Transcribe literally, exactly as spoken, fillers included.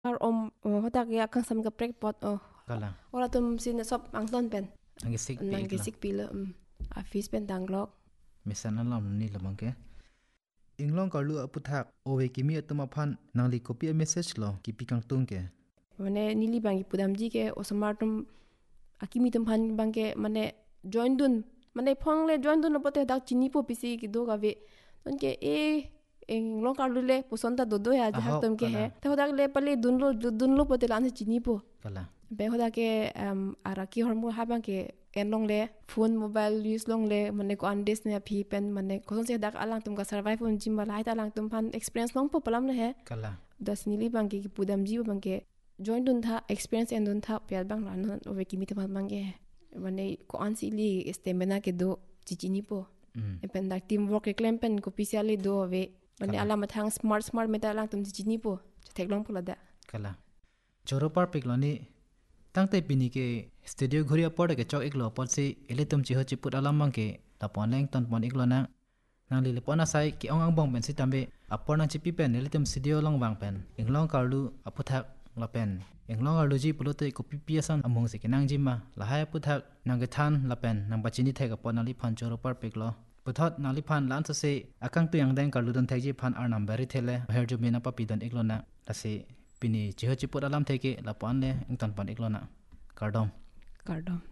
ar om hotak ya kang sam ka prek pot oh kala ora tum sin sop ang ton pen angi sik pe nang ke ikla sik pila um a fis pen tanglok misan alam ni lamang ke inglong karlu aputhak owe kimi atuma phan nangli copy a message lo kipi kang tung ke mane nili bangi pudam ji ke osmar tum akimi tum phan bangke mane join dun mane phong le join dun pote dak chini po pisi ki do ga ve ton ke e eng long karlu le posonta do do ya jahak tum ke he ta hodak le pale dun lo dun lo pote lan chini po kala be hodak ke um araki hormo habang ke en long le phone mobile use long le mane ko andes ne phi pen mane ko son se dak alang tum ka survive un jim bala ita alang tum phan experience long po palam ne he kala das nili bangke ki pudam ji bangke join dun tha experience en dun tha pyal bang lan ove kimi te bang ge mane ko an si li stamina ke do chichini po e pen dak team work ke klem pen ko pisiali do ove mane ala mathang smart smart meta lang tum chichini po thek long pula da kala choro par pik loni tangte pini ke studio ghuria por ke chok iklo por se eletum chi ho chi put alam mang ke ta pon leng ton pon iklo na nang li le pon asai ki ong ang bong ben si tambe apor nang chi pi pen eletum studio long wang pen inglong karlu aputhak la pen inglong arlu ji pulote ko pi pi asan among se ke nang ji ma la hai aputhak nang ge than la pen nang bachini thek apon ali phan choro par pik lo puthot nali phan lan se akang tu yang deng karlu don thek ji phan ar nam bari thele her ju mena pa pi don iklo na la se pini chiho chipur alam theke la pon le ing ton pon iklo na kardom kardom